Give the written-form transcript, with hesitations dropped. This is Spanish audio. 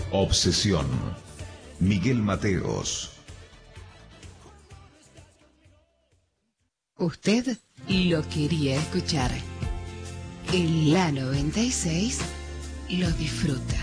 Obsesión. Miguel Mateos. Usted lo quería escuchar. En la 96 lo disfruta.